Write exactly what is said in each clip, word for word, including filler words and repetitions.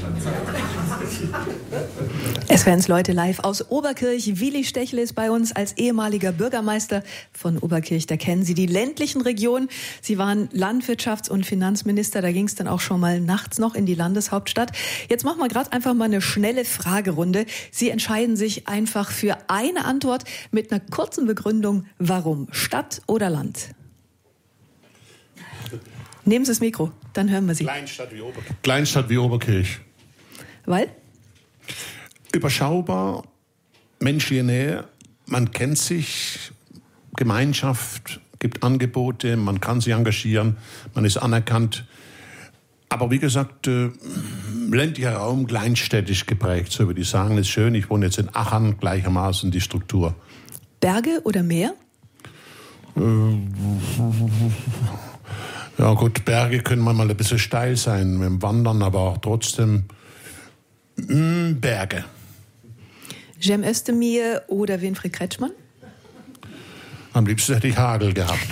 S W R eins Leute live aus Oberkirch. Willi Stechle ist bei uns als ehemaliger Bürgermeister von Oberkirch. Da kennen Sie die ländlichen Regionen. Sie waren Landwirtschafts- und Finanzminister. Da ging es dann auch schon mal nachts noch in die Landeshauptstadt. Jetzt machen wir gerade einfach mal eine schnelle Fragerunde. Sie entscheiden sich einfach für eine Antwort mit einer kurzen Begründung. Warum? Stadt oder Land? Nehmen Sie das Mikro, dann hören wir Sie. Kleinstadt wie Oberkirch. Kleinstadt wie Oberkirch. Weil? Überschaubar, menschliche Nähe, man kennt sich, Gemeinschaft, gibt Angebote, man kann sich engagieren, man ist anerkannt. Aber wie gesagt, äh, ländlicher Raum, kleinstädtisch geprägt, so würde ich sagen. Das ist schön, ich wohne jetzt in Achern, gleichermaßen die Struktur. Berge oder Meer? Äh, ja gut, Berge können manchmal ein bisschen steil sein mit dem Wandern, aber trotzdem mh, Berge. Cem Özdemir oder Winfried Kretschmann? Am liebsten hätte ich Hagel gehabt.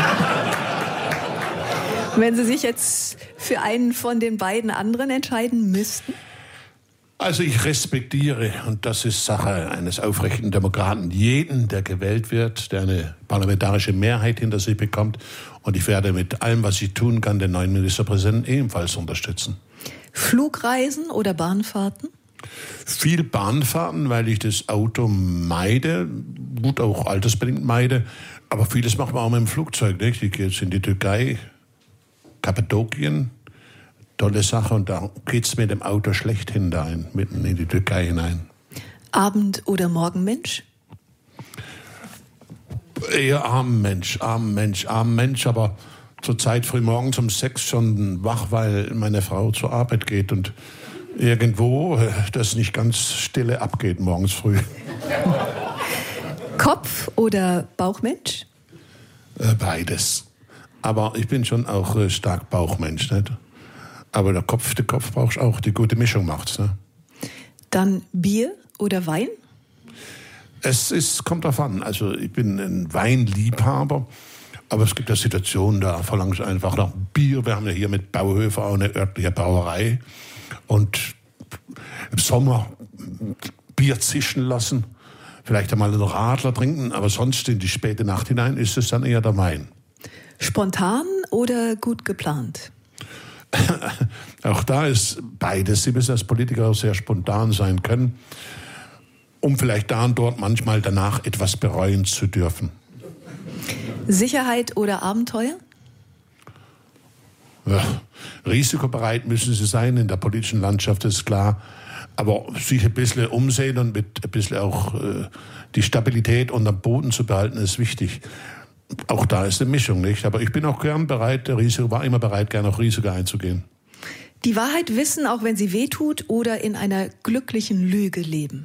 Wenn Sie sich jetzt für einen von den beiden anderen entscheiden müssten? Also ich respektiere, und das ist Sache eines aufrechten Demokraten, jeden, der gewählt wird, der eine parlamentarische Mehrheit hinter sich bekommt. Und ich werde mit allem, was ich tun kann, den neuen Ministerpräsidenten ebenfalls unterstützen. Flugreisen oder Bahnfahrten? Viel Bahnfahrten, weil ich das Auto meide, gut auch altersbedingt meide, aber vieles macht man auch mit dem Flugzeug, nicht? Ich gehe jetzt in die Türkei, Kappadokien, tolle Sache, und da geht es mit dem Auto schlecht hinein, mitten in die Türkei hinein. Abend- oder Morgenmensch? Eher Abendmensch, Abendmensch, Abendmensch, aber zur Zeit frühmorgens um sechs schon wach, weil meine Frau zur Arbeit geht und irgendwo das nicht ganz stille abgeht morgens früh. Kopf- oder Bauchmensch? Beides. Aber ich bin schon auch stark Bauchmensch, nicht? Aber der Kopf, der Kopf braucht auch, die gute Mischung macht's, ne? Dann Bier oder Wein? Es ist, kommt drauf an. Also ich bin ein Weinliebhaber, aber es gibt ja Situationen, da verlange ich einfach nach Bier. Wir haben ja hier mit Bauhöfer auch eine örtliche Brauerei. Und im Sommer Bier zischen lassen, vielleicht einmal einen Radler trinken, aber sonst in die späte Nacht hinein ist es dann eher der Wein. Spontan oder gut geplant? Auch da ist beides. Sie müssen als Politiker auch sehr spontan sein können, um vielleicht da und dort manchmal danach etwas bereuen zu dürfen. Sicherheit oder Abenteuer? Ja, risikobereit müssen sie sein in der politischen Landschaft, ist klar. Aber sich ein bisschen umsehen und mit ein bisschen auch äh, die Stabilität unterm Boden zu behalten, ist wichtig. Auch da ist eine Mischung, nicht? Aber ich bin auch gern bereit, Risiko, war immer bereit, gern auch Risiko einzugehen. Die Wahrheit wissen, auch wenn sie wehtut, oder in einer glücklichen Lüge leben?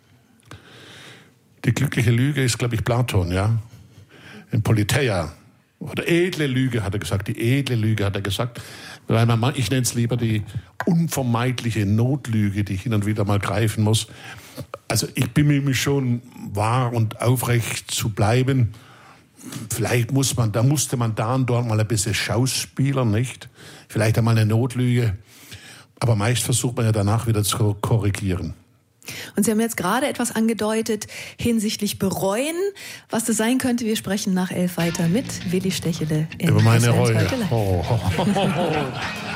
Die glückliche Lüge ist, glaube ich, Platon, ja. In Politeia. Oder edle Lüge, hat er gesagt. Die edle Lüge, hat er gesagt. Weil man, ich nenne es lieber die unvermeidliche Notlüge, die ich hin und wieder mal greifen muss. Also ich bemühe mich schon, wahr und aufrecht zu bleiben. Vielleicht muss man, da musste man da und dort mal ein bisschen schauspielern, nicht? Vielleicht einmal eine Notlüge. Aber meist versucht man ja danach wieder zu korrigieren. Und Sie haben jetzt gerade etwas angedeutet hinsichtlich bereuen, was das sein könnte. Wir sprechen nach elf weiter mit Willi Stechle in über meine S W R Reue. eins Heute Live. Oh, oh, oh, oh.